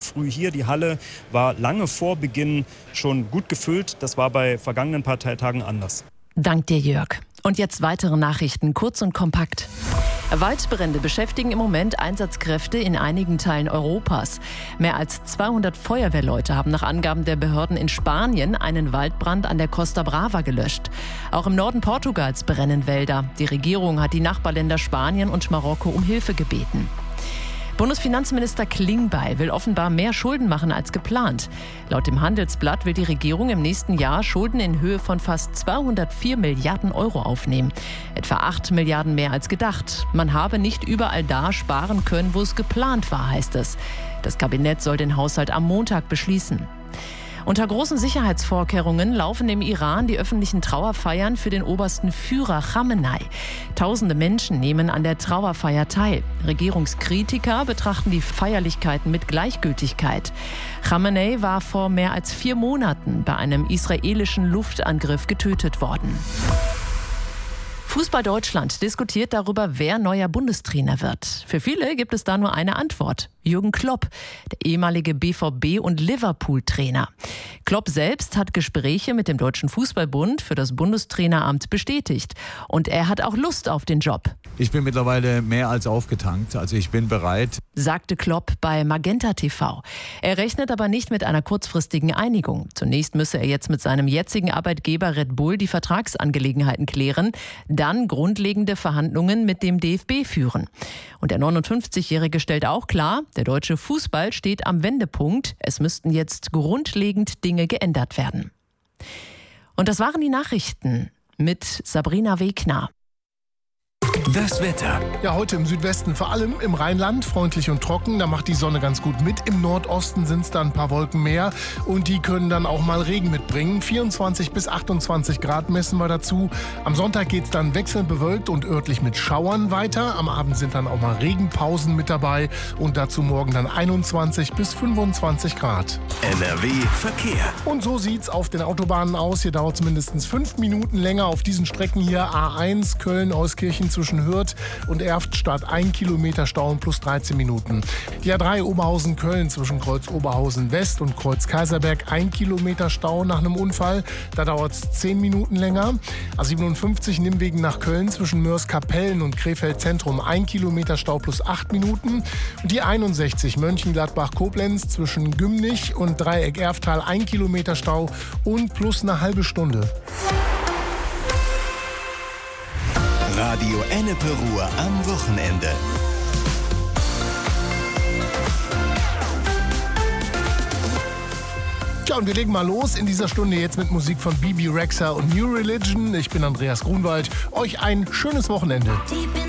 früh hier. Die Halle war lange vor Beginn schon gut gefüllt. Das war bei vergangenen Parteitagen anders. Dank dir, Jörg. Und jetzt weitere Nachrichten, kurz und kompakt. Waldbrände beschäftigen im Moment Einsatzkräfte in einigen Teilen Europas. Mehr als 200 Feuerwehrleute haben nach Angaben der Behörden in Spanien einen Waldbrand an der Costa Brava gelöscht. Auch im Norden Portugals brennen Wälder. Die Regierung hat die Nachbarländer Spanien und Marokko um Hilfe gebeten. Bundesfinanzminister Klingbeil will offenbar mehr Schulden machen als geplant. Laut dem Handelsblatt will die Regierung im nächsten Jahr Schulden in Höhe von fast 204 Milliarden Euro aufnehmen. Etwa 8 Milliarden mehr als gedacht. Man habe nicht überall da sparen können, wo es geplant war, heißt es. Das Kabinett soll den Haushalt am Montag beschließen. Unter großen Sicherheitsvorkehrungen laufen im Iran die öffentlichen Trauerfeiern für den obersten Führer Chamenei. Tausende Menschen nehmen an der Trauerfeier teil. Regierungskritiker betrachten die Feierlichkeiten mit Gleichgültigkeit. Chamenei war vor mehr als 4 Monaten bei einem israelischen Luftangriff getötet worden. Fußball Deutschland diskutiert darüber, wer neuer Bundestrainer wird. Für viele gibt es da nur eine Antwort. Jürgen Klopp, der ehemalige BVB- und Liverpool-Trainer. Klopp selbst hat Gespräche mit dem Deutschen Fußballbund für das Bundestraineramt bestätigt. Und er hat auch Lust auf den Job. Ich bin mittlerweile mehr als aufgetankt, also ich bin bereit, sagte Klopp bei Magenta TV. Er rechnet aber nicht mit einer kurzfristigen Einigung. Zunächst müsse er jetzt mit seinem jetzigen Arbeitgeber Red Bull die Vertragsangelegenheiten klären, dann grundlegende Verhandlungen mit dem DFB führen. Und der 59-Jährige stellt auch klar, der deutsche Fußball steht am Wendepunkt. Es müssten jetzt grundlegend Dinge geändert werden. Und das waren die Nachrichten mit Sabrina Wegner. Das Wetter. Ja, heute im Südwesten, vor allem im Rheinland, freundlich und trocken. Da macht die Sonne ganz gut mit. Im Nordosten sind es dann ein paar Wolken mehr und die können dann auch mal Regen mitbringen. 24 bis 28 Grad messen wir dazu. Am Sonntag geht es dann wechselnd bewölkt und örtlich mit Schauern weiter. Am Abend sind dann auch mal Regenpausen mit dabei und dazu morgen dann 21 bis 25 Grad. NRW Verkehr. Und so sieht's auf den Autobahnen aus. Hier dauert es mindestens 5 Minuten länger auf diesen Strecken hier. A1 Köln-Euskirchen zwischen Hürth und Erftstadt 1 Kilometer Stau und plus 13 Minuten. Die A3 Oberhausen-Köln zwischen Kreuz Oberhausen West und Kreuz Kaiserberg 1 Kilometer Stau nach einem Unfall. Da dauert es 10 Minuten länger. A57 Nimwegen nach Köln zwischen Mörs-Kapellen und Krefeld Zentrum 1 Kilometer Stau plus 8 Minuten. Und die 61 Mönchengladbach-Koblenz zwischen Gümnich und Dreieck Erftal 1 Kilometer Stau und plus eine halbe Stunde. Radio Ennepe Ruhr am Wochenende. Tja, und wir legen mal los in dieser Stunde jetzt mit Musik von Bebe Rexha und New Religion. Ich bin Andreas Grunwald. Euch ein schönes Wochenende.